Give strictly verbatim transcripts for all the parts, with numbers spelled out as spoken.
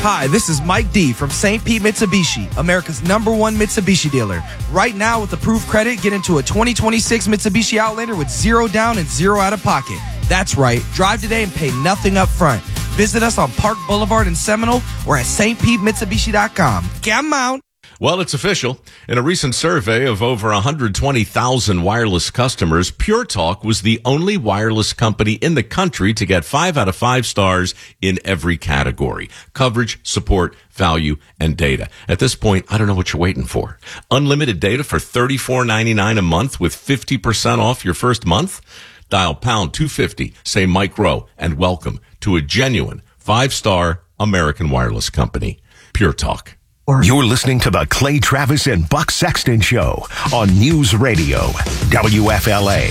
Hi, this is Mike D from Saint Pete Mitsubishi, America's number one Mitsubishi dealer. Right now, with approved credit, get into a twenty twenty-six Mitsubishi Outlander with zero down and zero out of pocket. That's right. Drive today and pay nothing up front. Visit us on Park Boulevard in Seminole or at S T Pete Mitsubishi dot com. Come on. Well, it's official. In a recent survey of over one hundred twenty thousand wireless customers, Pure Talk was the only wireless company in the country to get five out of five stars in every category: coverage, support, value, and data. At this point, I don't know what you're waiting for. Unlimited data for thirty-four ninety-nine a month with fifty percent off your first month? Dial pound two fifty, say Mike Rowe, and welcome to a genuine five-star American wireless company, Pure Talk. You're listening to the Clay Travis and Buck Sexton Show on News Radio, W F L A.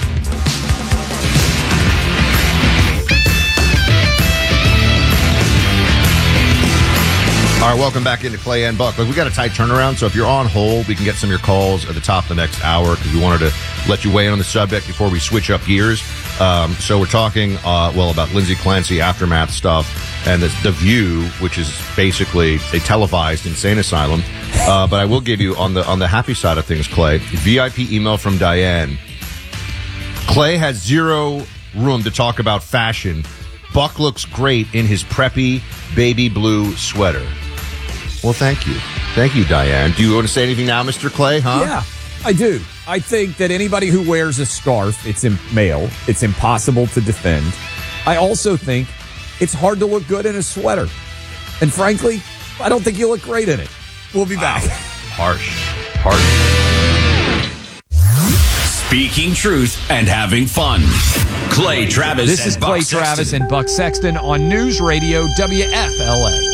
All right, welcome back into Clay and Buck. Look, we got a tight turnaround, so if you're on hold, we can get some of your calls at the top of the next hour because we wanted to let you weigh in on the subject before we switch up gears. Um, so we're talking, uh, well, about Lindsay Clancy aftermath stuff and the, the View, which is basically a televised insane asylum. Uh, but I will give you on the on the happy side of things, Clay, V I P email from Diane. Clay has zero room to talk about fashion. Buck looks great in his preppy baby blue sweater. Well, thank you. Thank you, Diane. Do you want to say anything now, Mister Clay, huh? Yeah, I do. I think that anybody who wears a scarf, it's in male, it's impossible to defend. I also think it's hard to look good in a sweater. And frankly, I don't think you look great in it. We'll be back. Wow. Harsh. Harsh. Speaking truth and having fun. Clay Travis This and is Buck Clay Sexton. Travis and Buck Sexton on News Radio W F L A.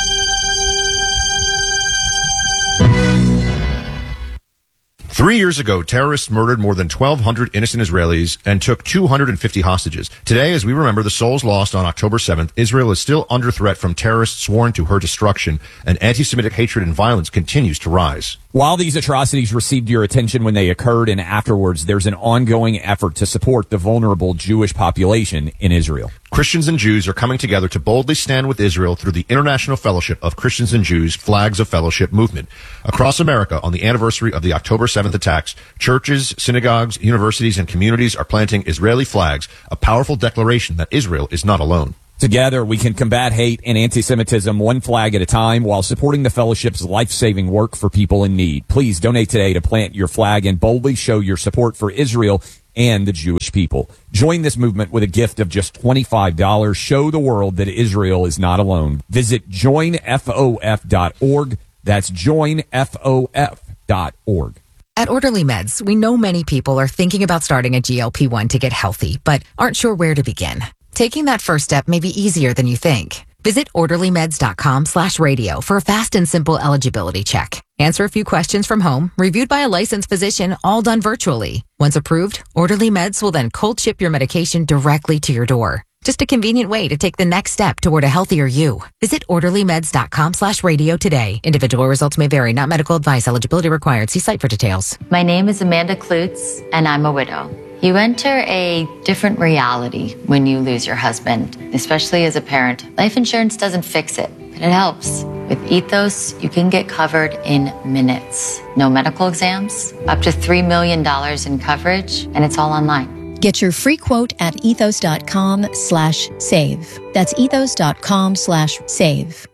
Three years ago, terrorists murdered more than twelve hundred innocent Israelis and took two hundred fifty hostages. Today, as we remember the souls lost on October seventh, Israel is still under threat from terrorists sworn to her destruction, and anti-Semitic hatred and violence continues to rise. While these atrocities received your attention when they occurred and afterwards, there's an ongoing effort to support the vulnerable Jewish population in Israel. Christians and Jews are coming together to boldly stand with Israel through the International Fellowship of Christians and Jews Flags of Fellowship movement. Across America, on the anniversary of the October seventh attacks, churches, synagogues, universities, and communities are planting Israeli flags, a powerful declaration that Israel is not alone. Together, we can combat hate and anti-Semitism one flag at a time while supporting the fellowship's life-saving work for people in need. Please donate today to plant your flag and boldly show your support for Israel and the Jewish people. Join this movement with a gift of just twenty-five dollars. Show the world that Israel is not alone. Visit join F O F dot org. That's join F O F dot org. At Orderly Meds, we know many people are thinking about starting a G L P one to get healthy, but aren't sure where to begin. Taking that first step may be easier than you think. Visit orderlymeds.com slash radio for a fast and simple eligibility check. Answer a few questions from home, reviewed by a licensed physician, all done virtually. Once approved, Orderly Meds will then cold ship your medication directly to your door. Just a convenient way to take the next step toward a healthier you. Visit orderlymeds.com slash radio today. Individual results may vary, not medical advice. Eligibility required. See site for details. My name is Amanda Klutz, and I'm a widow. You enter a different reality when you lose your husband, especially as a parent. Life insurance doesn't fix it, but it helps. With Ethos, you can get covered in minutes. No medical exams, up to three million dollars in coverage, and it's all online. Get your free quote at ethos.com slash save. That's ethos.com slash save.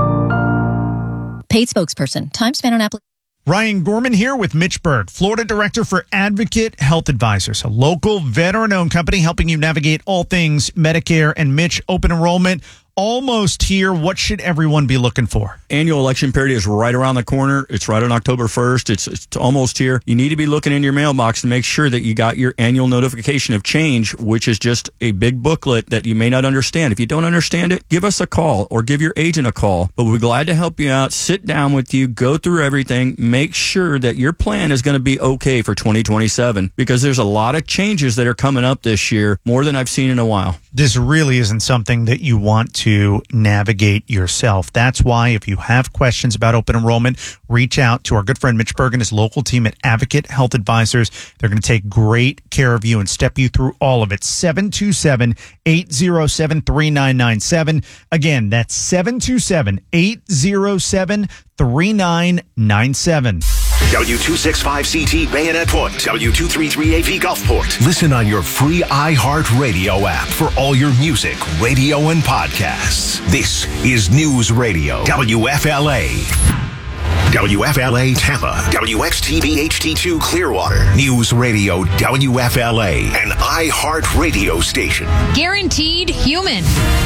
Paid spokesperson. Time spent on application. Ryan Gorman here with Mitch Berg, Florida Director for Advocate Health Advisors, a local veteran-owned company helping you navigate all things Medicare. And Mitch, open enrollment almost here. What should everyone be looking for? Annual election period is right around the corner. It's right on October first. It's, it's almost here. You need to be looking in your mailbox to make sure that you got your annual notification of change, which is just a big booklet that you may not understand. If you don't understand it, give us a call or give your agent a call. But we're glad to help you out, sit down with you, go through everything, make sure that your plan is going to be okay for twenty twenty-seven, because there's a lot of changes that are coming up this year, more than I've seen in a while. this really isn't something that you want to navigate yourself. That's why if you have questions about open enrollment, reach out to our good friend Mitch Berg and his local team at Advocate Health Advisors. They're going to take great care of you and step you through all of it. seven two seven, eight zero seven, three nine nine seven. Again, that's seven two seven, eight zero seven, three nine nine seven. W two sixty-five C T Bayonet Point, W two thirty-three A V Gulfport. Listen on your free iHeartRadio app for all your music, radio, and podcasts. This is News Radio, W F L A. W F L A Tampa, W X T V H D two Clearwater, News Radio W F L A, an iHeartRadio station. Guaranteed human.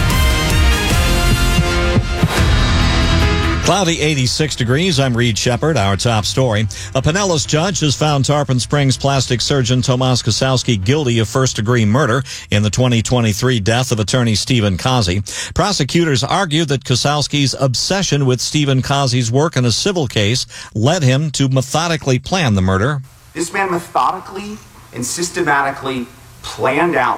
Cloudy, eighty-six degrees. I'm Reed Shepard. Our top story. A Pinellas judge has found Tarpon Springs plastic surgeon Tomas Kosowski guilty of first-degree murder in the twenty twenty-three death of attorney Stephen Kazi. Prosecutors argue that Kosowski's obsession with Stephen Kazi's work in a civil case led him to methodically plan the murder. This man methodically and systematically planned out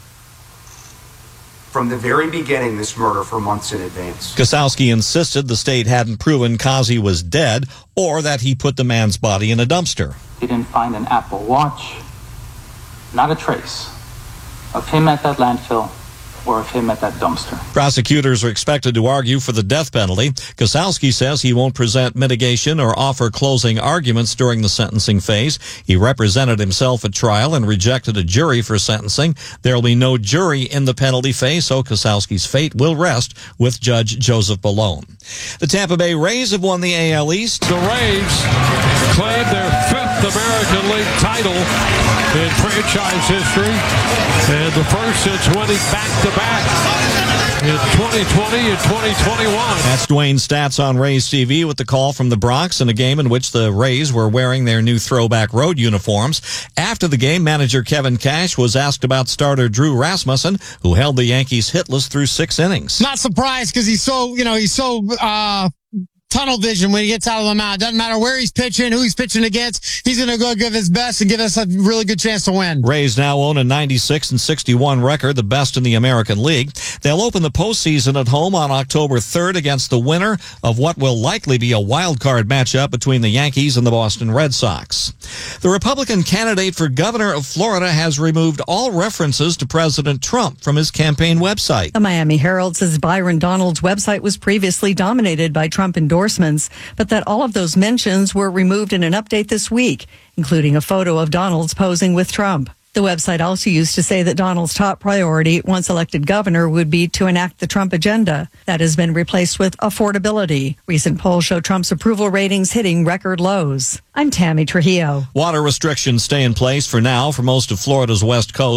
from the very beginning this murder for months in advance. Kosowski insisted the state hadn't proven Kazi was dead or that he put the man's body in a dumpster. He didn't find an Apple Watch, not a trace of him at that landfill or of him at that dumpster. Prosecutors are expected to argue for the death penalty. Kosowski says he won't present mitigation or offer closing arguments during the sentencing phase. He represented himself at trial and rejected a jury for sentencing. There will be no jury in the penalty phase, so Kosowski's fate will rest with Judge Joseph Ballone. The Tampa Bay Rays have won the A L East. The Rays claimed their fifth American League title in franchise history, and the first since winning back-to-back in twenty twenty and twenty twenty-one. That's Dwayne Stats on Rays T V with the call from the Bronx in a game in which the Rays were wearing their new throwback road uniforms. After the game, manager Kevin Cash was asked about starter Drew Rasmussen, who held the Yankees hitless through six innings. Not surprised because he's so, you know, he's so uh tunnel vision when he gets out of the mound. Doesn't matter where he's pitching, who he's pitching against. He's going to go give his best and give us a really good chance to win. Rays now own a ninety-six and sixty-one record, the best in the American League. They'll open the postseason at home on October third against the winner of what will likely be a wild card matchup between the Yankees and the Boston Red Sox. The Republican candidate for governor of Florida has removed all references to President Trump from his campaign website. The Miami Herald says Byron Donald's website was previously dominated by Trump endorsements, but that all of those mentions were removed in an update this week, including a photo of Donald's posing with Trump. The website also used to say that Donald's top priority once elected governor would be to enact the Trump agenda. That has been replaced with affordability. Recent polls show Trump's approval ratings hitting record lows. I'm Tammy Trujillo. Water restrictions stay in place for now for most of Florida's west coast.